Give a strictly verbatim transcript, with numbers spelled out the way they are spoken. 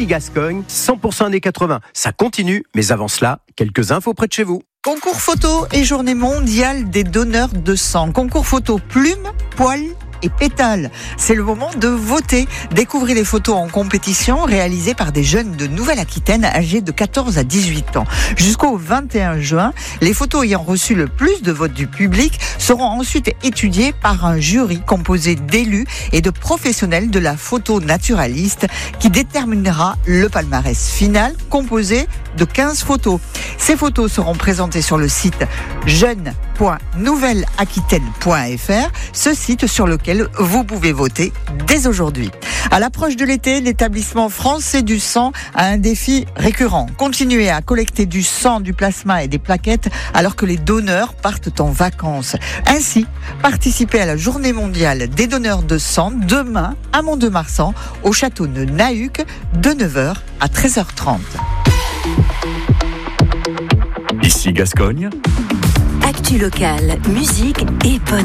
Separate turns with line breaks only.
Ici Gascogne, cent pour cent années quatre-vingts. Ça continue, mais avant cela, quelques infos près de chez vous.
Concours photo et journée mondiale des donneurs de sang. Concours photo plume, poil et pétales. C'est le moment de voter. Découvrez les photos en compétition réalisées par des jeunes de Nouvelle-Aquitaine âgés de quatorze à dix-huit ans. Jusqu'au vingt et un juin, les photos ayant reçu le plus de votes du public seront ensuite étudiées par un jury composé d'élus et de professionnels de la photo naturaliste qui déterminera le palmarès final composé de quinze photos. Ces photos seront présentées sur le site jeune point nouvelle aquitaine point f r, ce site sur lequel vous pouvez voter dès aujourd'hui. À l'approche de l'été, l'établissement français du sang a un défi récurrent. Continuer à collecter du sang, du plasma et des plaquettes alors que les donneurs partent en vacances. Ainsi, participez à la journée mondiale des donneurs de sang demain à Mont-de-Marsan au château de Nahuc de neuf heures à treize heures trente.
Ici Gascogne.
Actu locale, musique et bonne